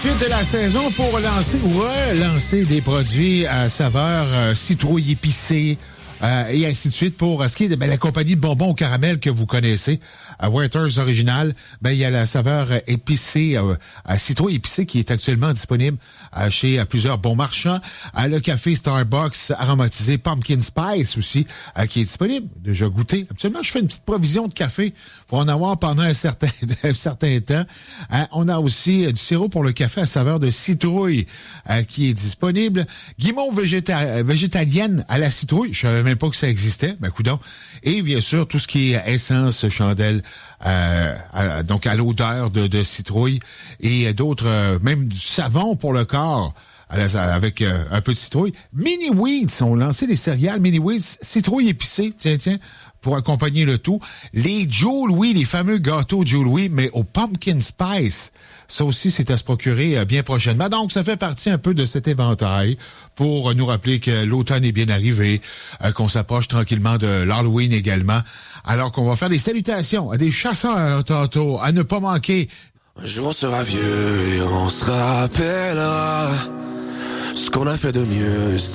Suite de la saison pour relancer des produits à saveur citrouille épicée et ainsi de suite pour ce qui est de la compagnie de bonbons au caramel que vous connaissez, Werther's Original. Il y a la saveur épicée, citrouille épicée qui est actuellement disponible chez plusieurs bons marchands. Le café Starbucks aromatisé Pumpkin Spice aussi qui est disponible. Déjà goûté. Absolument, je fais une petite provision de café pour en avoir pendant un certain temps. On a aussi du sirop pour le café à saveur de citrouille qui est disponible. Guimauve végétalienne à la citrouille. Je savais même pas que ça existait. Coudonc. Et bien sûr, tout ce qui est essence, chandelle, donc à l'odeur de citrouille et d'autres, même du savon pour le corps avec un peu de citrouille. Mini Weeds ont lancé des céréales Mini Weeds citrouille épicée. Tiens, pour accompagner le tout. Les Joe Louis, les fameux gâteaux Joe Louis, mais au pumpkin spice. Ça aussi, c'est à se procurer bien prochainement. Donc, ça fait partie un peu de cet éventail pour nous rappeler que l'automne est bien arrivé, qu'on s'approche tranquillement de l'Halloween également. Alors qu'on va faire des salutations à des chasseurs tantôt, à ne pas manquer. Un jour on sera vieux et on se rappellera ce qu'on a fait de mieux.